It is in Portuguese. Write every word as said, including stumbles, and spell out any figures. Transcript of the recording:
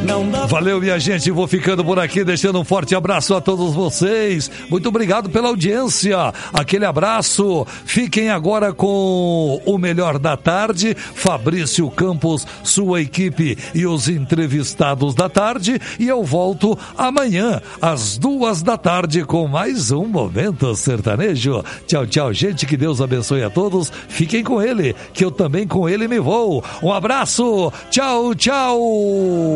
Valeu, minha gente, vou ficando por aqui, deixando um forte abraço a todos vocês. Muito obrigado pela audiência, aquele abraço. Fiquem agora com o Melhor da Tarde, Fabrício Campos, sua equipe e os entrevistados da tarde, e eu volto amanhã às duas da tarde com mais um Momento Sertanejo. Tchau, tchau, gente, que Deus abençoe a todos. Fiquem com ele, que eu também com ele me vou. Um abraço, tchau, tchau.